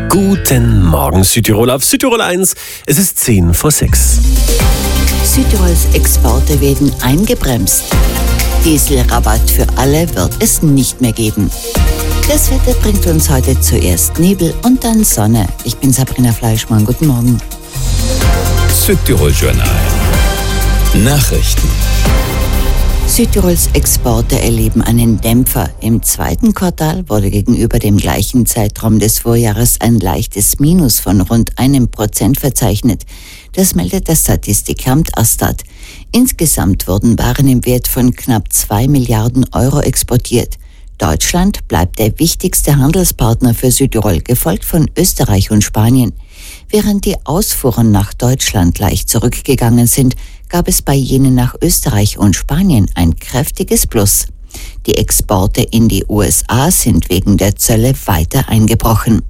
Guten Morgen Südtirol auf Südtirol 1. Es ist 10 vor 6. Südtirols Exporte werden eingebremst. Dieselrabatt für alle wird es nicht mehr geben. Das Wetter bringt uns heute zuerst Nebel und dann Sonne. Ich bin Sabrina Fleischmann. Guten Morgen. Südtirol Journal. Nachrichten. Südtirols Exporte erleben einen Dämpfer. Im zweiten Quartal wurde gegenüber dem gleichen Zeitraum des Vorjahres ein leichtes Minus von rund 1% verzeichnet. Das meldet das Statistikamt Astat. Insgesamt wurden Waren im Wert von knapp 2 Milliarden Euro exportiert. Deutschland bleibt der wichtigste Handelspartner für Südtirol, gefolgt von Österreich und Spanien. Während die Ausfuhren nach Deutschland leicht zurückgegangen sind, gab es bei jenen nach Österreich und Spanien ein kräftiges Plus. Die Exporte in die USA sind wegen der Zölle weiter eingebrochen.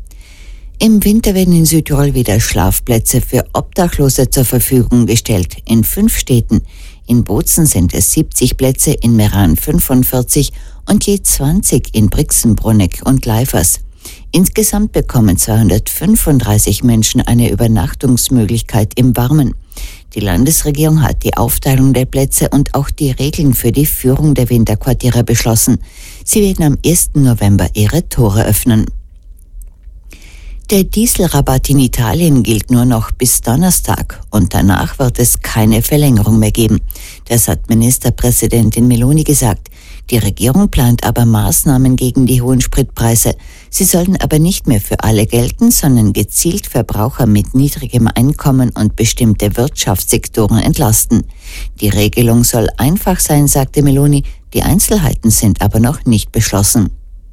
Im Winter werden in Südtirol wieder Schlafplätze für Obdachlose zur Verfügung gestellt. In 5 Städten. In Bozen sind es 70 Plätze, in Meran 45 und je 20 in Brixen-Bruneck und Leifers. Insgesamt bekommen 235 Menschen eine Übernachtungsmöglichkeit im Warmen. Die Landesregierung hat die Aufteilung der Plätze und auch die Regeln für die Führung der Winterquartiere beschlossen. Sie werden am 1. November ihre Tore öffnen. Der Dieselrabatt in Italien gilt nur noch bis Donnerstag und danach wird es keine Verlängerung mehr geben. Das hat Ministerpräsidentin Meloni gesagt. Die Regierung plant aber Maßnahmen gegen die hohen Spritpreise. Sie sollen aber nicht mehr für alle gelten, sondern gezielt Verbraucher mit niedrigem Einkommen und bestimmte Wirtschaftssektoren entlasten. Die Regelung soll einfach sein, sagte Meloni. Die Einzelheiten sind aber noch nicht beschlossen.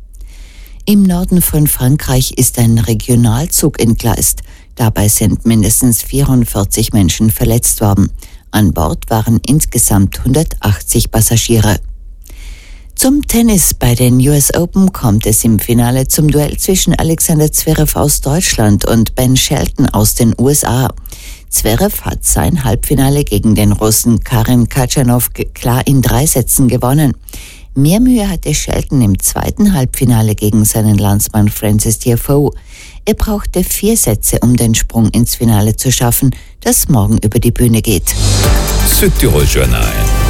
Im Norden von Frankreich ist ein Regionalzug entgleist. Dabei sind mindestens 44 Menschen verletzt worden. An Bord waren insgesamt 180 Passagiere. Zum Tennis. Bei den US Open kommt es im Finale zum Duell zwischen Alexander Zverev aus Deutschland und Ben Shelton aus den USA. Zverev hat sein Halbfinale gegen den Russen Karim Khachanov klar in 3 Sätzen gewonnen. Mehr Mühe hatte Shelton im zweiten Halbfinale gegen seinen Landsmann Frances Tiafoe. Er brauchte 4 Sätze, um den Sprung ins Finale zu schaffen, das morgen über die Bühne geht. Südtirol Journal.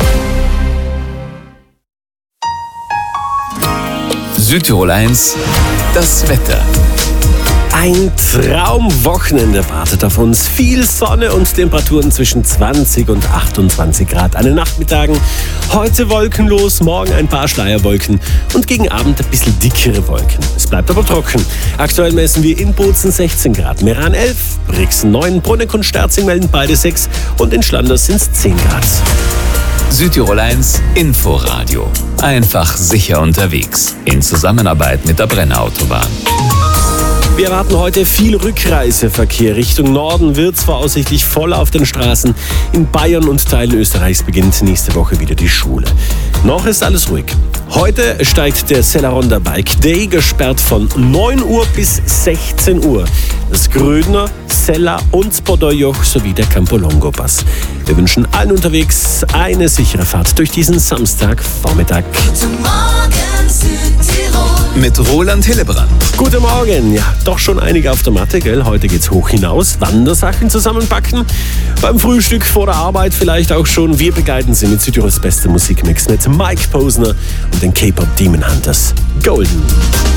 Südtirol 1, das Wetter. Ein Traumwochenende wartet auf uns. Viel Sonne und Temperaturen zwischen 20 und 28 Grad an den Nachmittagen. Heute wolkenlos, morgen ein paar Schleierwolken und gegen Abend ein bisschen dickere Wolken. Es bleibt aber trocken. Aktuell messen wir in Bozen 16 Grad, Meran 11, Brixen 9, Bruneck und Sterzing melden beide 6 und in Schlanders sind es 10 Grad. Südtirol 1 Inforadio. Einfach sicher unterwegs. In Zusammenarbeit mit der Brenner-Autobahn. Wir erwarten heute viel Rückreiseverkehr. Richtung Norden wird es voraussichtlich voll auf den Straßen. In Bayern und Teilen Österreichs beginnt nächste Woche wieder die Schule. Noch ist alles ruhig. Heute steigt der Sellaronda Bike Day, gesperrt von 9 Uhr bis 16 Uhr. Das Grödner, Sella und Spodojjoch sowie der Campolongo-Pass. Wir wünschen allen unterwegs eine sichere Fahrt durch diesen Samstagvormittag. Guten Morgen, Südtirol. Mit Roland Hillebrand. Guten Morgen. Ja, doch schon einige auf der Matte, gell? Heute geht's hoch hinaus. Wandersachen zusammenpacken. Beim Frühstück vor der Arbeit vielleicht auch schon. Wir begleiten Sie mit Südtirols beste Musikmix mit Mike Posner und den K-Pop Demon Hunters. Golden.